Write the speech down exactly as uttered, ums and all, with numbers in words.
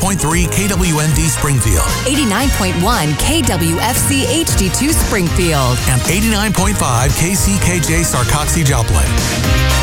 point three K W N D Springfield, eighty-nine point one K W F C H D two Springfield, and eighty-nine point five K C K J Sarcoxie Joplin.